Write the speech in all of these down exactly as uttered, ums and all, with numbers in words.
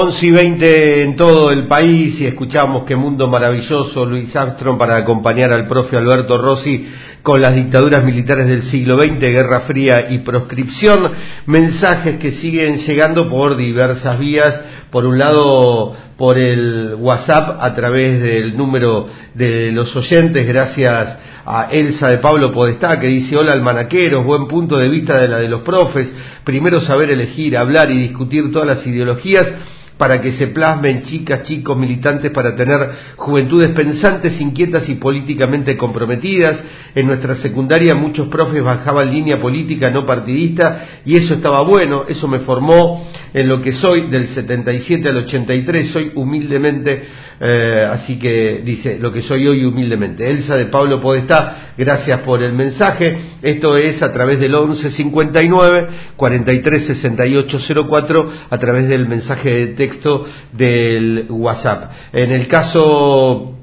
once y veinte en todo el país y escuchamos Qué Mundo Maravilloso, Louis Armstrong, para acompañar al profe Alberto Rossi con las dictaduras militares del siglo veinte, Guerra Fría y proscripción. Mensajes que siguen llegando por diversas vías. Por un lado, por el WhatsApp a través del número de los oyentes, gracias a Elsa de Pablo Podestá, que dice: hola almanaqueros, buen punto de vista de la de los profes. Primero saber elegir, hablar y discutir todas las ideologías para que se plasmen chicas, chicos, militantes, para tener juventudes pensantes, inquietas y políticamente comprometidas. En nuestra secundaria muchos profes bajaban línea política no partidista y eso estaba bueno, eso me formó en lo que soy. Del setenta y siete al ochenta y tres soy humildemente, eh, así que dice lo que soy hoy humildemente. Elsa de Pablo Podestá, gracias por el mensaje. Esto es a través del once cincuenta y nueve cuarenta y tres sesenta y ocho cero cuatro, a través del mensaje de texto del WhatsApp. En el caso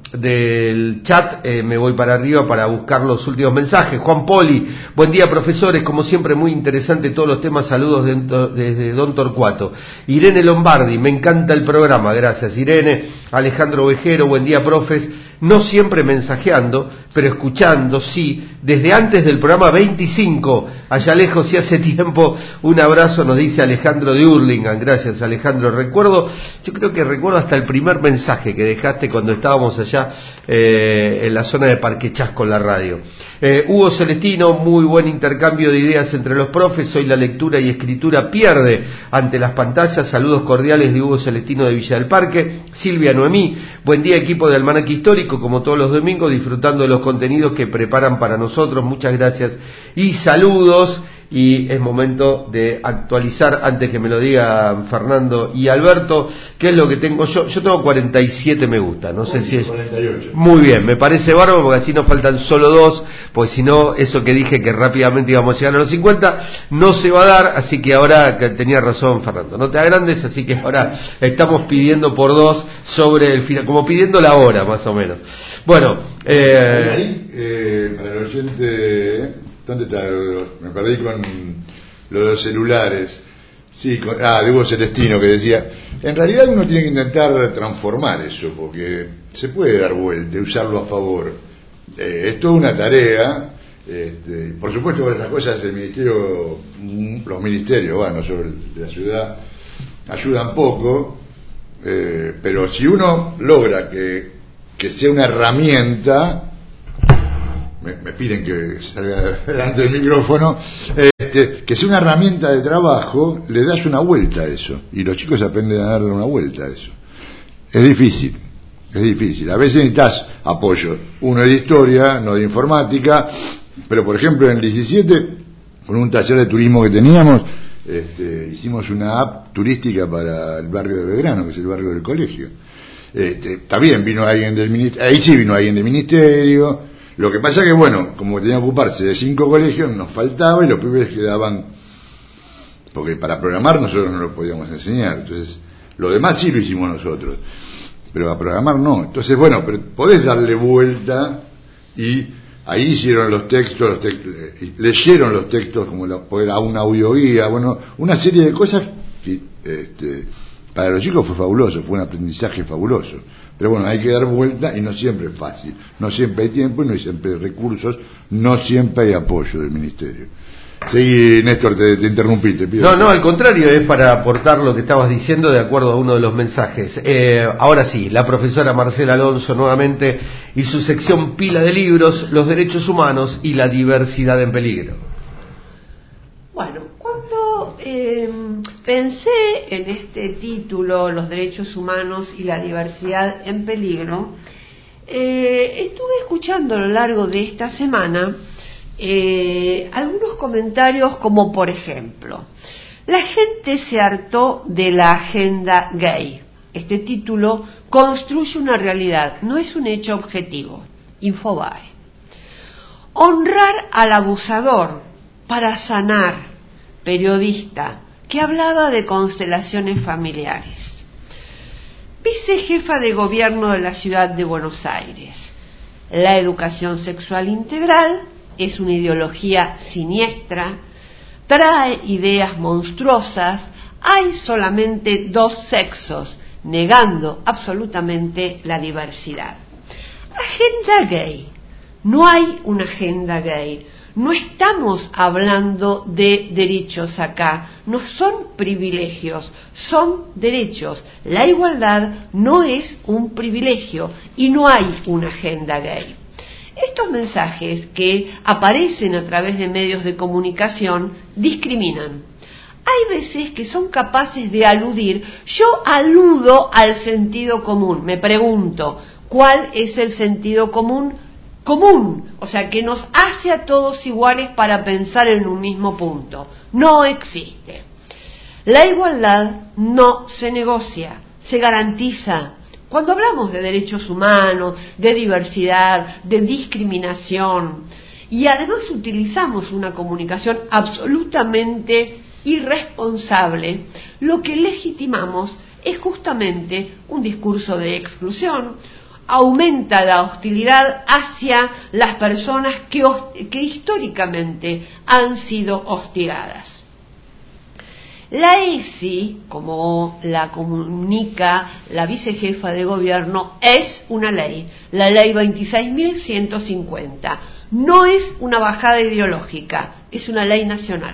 del chat, eh, me voy para arriba para buscar los últimos mensajes. Juan Poli: buen día profesores, como siempre muy interesante todos los temas, saludos de, desde Don Torcuato. Irene Lombardi: me encanta el programa, gracias Irene. Alejandro Vejero: buen día profes, no siempre mensajeando, pero escuchando, sí, desde antes del programa veinticinco, allá lejos y hace tiempo. Un abrazo, nos dice Alejandro de Hurlingham. Gracias Alejandro. Recuerdo, yo creo que recuerdo hasta el primer mensaje que dejaste cuando estábamos allá eh, en la zona de Parque Chasco en la radio. eh, Hugo Celestino: muy buen intercambio de ideas entre los profes, hoy la lectura y escritura pierde ante las pantallas. Saludos cordiales de Hugo Celestino de Villa del Parque. Silvia Noemí: buen día equipo de Almanaque Histórico, como todos los domingos, disfrutando de los contenidos que preparan para nosotros, muchas gracias y saludos. Y es momento de actualizar, antes que me lo digan Fernando y Alberto, qué es lo que tengo yo. Yo tengo cuarenta y siete me gusta, no sé si es cuarenta y ocho. Muy bien, me parece bárbaro, porque así nos faltan solo dos, pues si no, eso que dije que rápidamente íbamos a llegar a los cincuenta no se va a dar. Así que ahora, que tenía razón Fernando, no te agrandes, así que ahora estamos pidiendo por dos sobre el final, como pidiendo la hora más o menos. Bueno, eh, ahí, eh, para el oyente, ¿dónde está? Me perdí con lo de los celulares. Sí, con, ah, de Hugo Celestino, que decía: en realidad uno tiene que intentar transformar eso, porque se puede dar vuelta y usarlo a favor. Eh, es toda una tarea. Este, por supuesto, con esas cosas el ministerio, los ministerios, bueno, sobre la ciudad, ayudan poco, eh, pero si uno logra que, que sea una herramienta. Me, me piden que salga delante del micrófono, este, que sea una herramienta de trabajo, le das una vuelta a eso, y los chicos aprenden a darle una vuelta a eso. Es difícil, es difícil. A veces necesitas apoyo, uno de historia, no de informática, pero por ejemplo en el diecisiete, con un taller de turismo que teníamos, este, hicimos una app turística para el barrio de Belgrano, que es el barrio del colegio. Este, también vino alguien del ministerio, ahí sí vino alguien del ministerio. Lo que pasa que, bueno, como tenía que ocuparse de cinco colegios, nos faltaba y los pibes quedaban, porque para programar nosotros no lo podíamos enseñar, entonces lo demás sí lo hicimos nosotros, pero a programar no. Entonces, bueno, pero podés darle vuelta, y ahí hicieron los textos, los textos leyeron los textos como la, era una audioguía, bueno, una serie de cosas que este, para los chicos fue fabuloso, fue un aprendizaje fabuloso. Pero bueno, hay que dar vuelta y no siempre es fácil, no siempre hay tiempo y no siempre hay recursos, no siempre hay apoyo del ministerio. Seguí, Néstor, te, te interrumpí, te pido. No, no, al contrario, es para aportar lo que estabas diciendo de acuerdo a uno de los mensajes. Eh, ahora sí, la profesora Marcela Alonso nuevamente y su sección pila de libros, los derechos humanos y la diversidad en peligro. Bueno, cuando eh, pensé en este título, los derechos humanos y la diversidad en peligro, eh, estuve escuchando a lo largo de esta semana eh, algunos comentarios, como por ejemplo: la gente se hartó de la agenda gay. Este título construye una realidad, no es un hecho objetivo. Infobae. Honrar al abusador para sanar. Periodista, que hablaba de constelaciones familiares. Vicejefa de gobierno de la ciudad de Buenos Aires. La educación sexual integral es una ideología siniestra, trae ideas monstruosas, Hay solamente dos sexos, negando absolutamente la diversidad. Agenda gay. No hay una agenda gay. No estamos hablando de derechos acá, no son privilegios, son derechos. La igualdad no es un privilegio y no hay una agenda gay. Estos mensajes que aparecen a través de medios de comunicación discriminan. Hay veces que son capaces de aludir. Yo aludo al sentido común. Me pregunto, ¿cuál es el sentido común? Común, o sea, que nos hace a todos iguales para pensar en un mismo punto. No existe. La igualdad no se negocia, se garantiza. Cuando hablamos de derechos humanos, de diversidad, de discriminación, y además utilizamos una comunicación absolutamente irresponsable, lo que legitimamos es justamente un discurso de exclusión. Aumenta la hostilidad hacia las personas que, que históricamente han sido hostigadas. La E S I, como la comunica la vicejefa de gobierno, es una ley, la ley veintiséis mil ciento cincuenta. No es una bajada ideológica, es una ley nacional.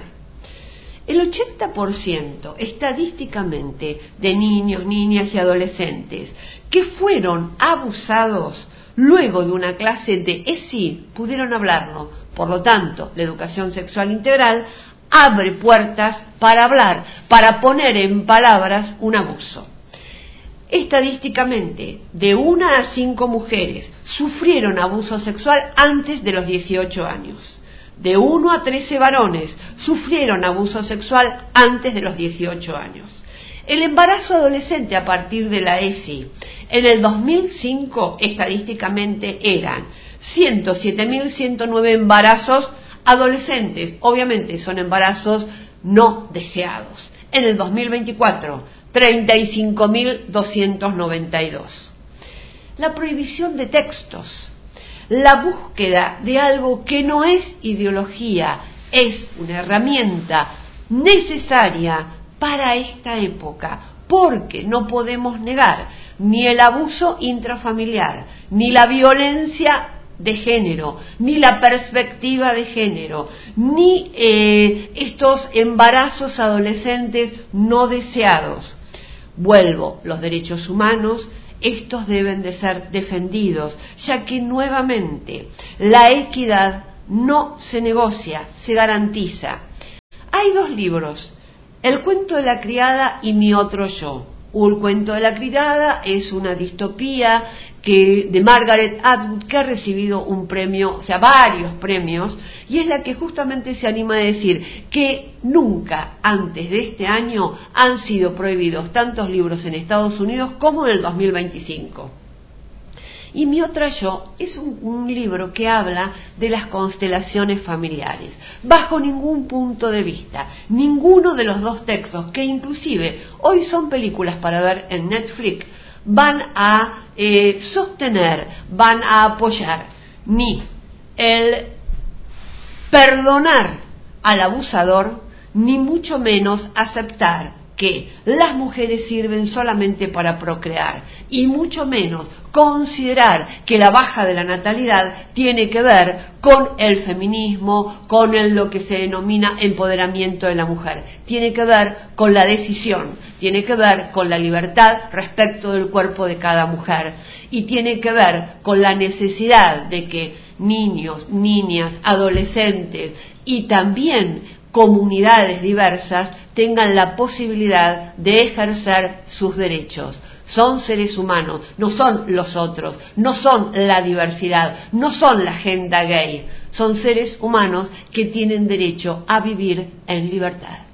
El ochenta por ciento estadísticamente de niños, niñas y adolescentes que fueron abusados luego de una clase de E S I pudieron hablarlo. Por lo tanto, la educación sexual integral abre puertas para hablar, para poner en palabras un abuso. Estadísticamente, de una a cinco mujeres sufrieron abuso sexual antes de los dieciocho años. De uno a trece varones sufrieron abuso sexual antes de los dieciocho años. El embarazo adolescente a partir de la E S I en el dos mil cinco estadísticamente eran ciento siete mil ciento nueve embarazos adolescentes. Obviamente son embarazos no deseados. En el dos mil veinticuatro, treinta y cinco mil doscientos noventa y dos. La prohibición de textos. La búsqueda de algo que no es ideología, es una herramienta necesaria para esta época, porque no podemos negar ni el abuso intrafamiliar, ni la violencia de género, ni la perspectiva de género, ni eh, estos embarazos adolescentes no deseados. Vuelvo, los derechos humanos, estos deben de ser defendidos, ya que nuevamente la equidad no se negocia, se garantiza. Hay dos libros, El cuento de la criada y Mi otro yo. El cuento de la criada es una distopía que, de Margaret Atwood, que ha recibido un premio, o sea, varios premios, y es la que justamente se anima a decir que nunca antes de este año han sido prohibidos tantos libros en Estados Unidos como en el dos mil veinticinco. Y Mi otra yo es un, un libro que habla de las constelaciones familiares, bajo ningún punto de vista. Ninguno de los dos textos, que inclusive hoy son películas para ver en Netflix, van a eh, sostener, van a apoyar ni el perdonar al abusador, ni mucho menos aceptar que las mujeres sirven solamente para procrear, y mucho menos considerar que la baja de la natalidad tiene que ver con el feminismo, con el, lo que se denomina empoderamiento de la mujer. Tiene que ver con la decisión, tiene que ver con la libertad respecto del cuerpo de cada mujer, y tiene que ver con la necesidad de que niños, niñas, adolescentes y también comunidades diversas tengan la posibilidad de ejercer sus derechos. Son seres humanos, no son los otros, no son la diversidad, no son la agenda gay, son seres humanos que tienen derecho a vivir en libertad.